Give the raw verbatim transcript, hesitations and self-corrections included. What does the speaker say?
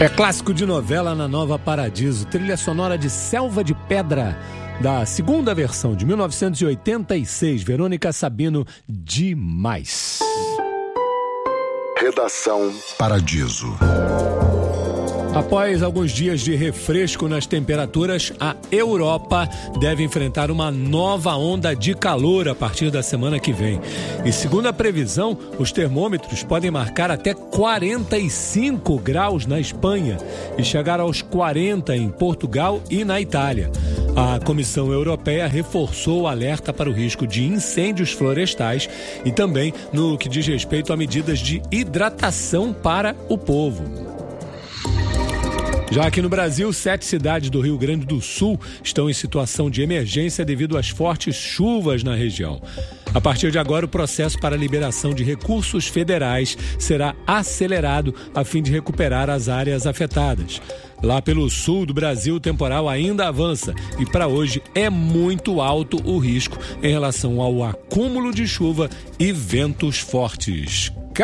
É clássico de novela na Nova Paradiso, trilha sonora de Selva de Pedra, da segunda versão de mil novecentos e oitenta e seis, Verônica Sabino, demais. Redação Paradiso. Após alguns dias de refresco nas temperaturas, a Europa deve enfrentar uma nova onda de calor a partir da semana que vem. E segundo a previsão, os termômetros podem marcar até quarenta e cinco graus na Espanha e chegar aos quarenta em Portugal e na Itália. A Comissão Europeia reforçou o alerta para o risco de incêndios florestais e também no que diz respeito a medidas de hidratação para o povo. Já aqui no Brasil, sete cidades do Rio Grande do Sul estão em situação de emergência devido às fortes chuvas na região. A partir de agora, o processo para a liberação de recursos federais será acelerado a fim de recuperar as áreas afetadas. Lá pelo sul do Brasil, o temporal ainda avança e para hoje é muito alto o risco em relação ao acúmulo de chuva e ventos fortes.